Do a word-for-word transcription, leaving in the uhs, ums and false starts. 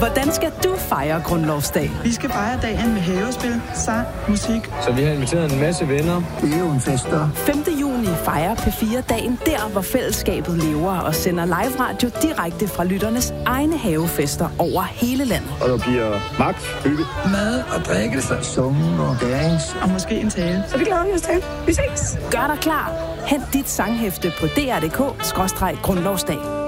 Hvordan skal du fejre grundlovsdag? Vi skal fejre dagen med havespil, sang, musik. Så vi har inviteret en masse venner. Det er jo en fester. femte juni fejrer P fire dagen der, hvor fællesskabet lever og sender live radio direkte fra lytternes egne havefester over hele landet. Og der bliver max, hygge, mad og drikkelse, summen og dance. Og måske en tale. Så det glæder vi os til. Vi ses. Gør dig klar. Hent dit sanghæfte på d r punktum d k skråstreg grundlovsdag.